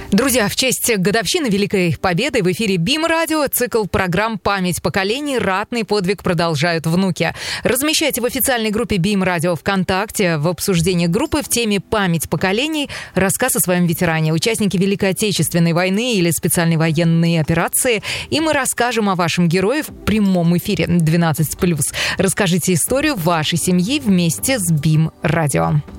Друзья, в честь годовщины Великой Победы в эфире БИМ-радио цикл программ «Память поколений. Ратный подвиг продолжают внуки». Размещайте в официальной группе БИМ-радио ВКонтакте в обсуждении группы в теме «Память поколений» рассказ о своем ветеране, участники Великой Отечественной войны или специальной военной операции. И мы расскажем о вашем герое в прямом эфире 12+. Расскажите историю вашей семьи вместе с БИМ-радио.